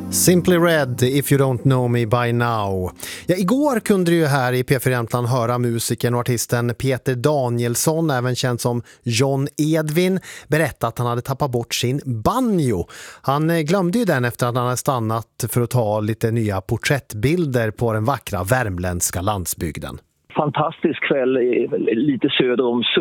Simply Red, If You Don't Know Me By Now. Ja, igår kunde du ju här i P4 Jämtland höra musikern och artisten Peter Danielsson, även känd som John Edvin, berätta att han hade tappat bort sin banjo. Han glömde ju den efter att han hade stannat för att ta lite nya porträttbilder på den vackra värmländska landsbygden. Fantastisk kväll lite söder om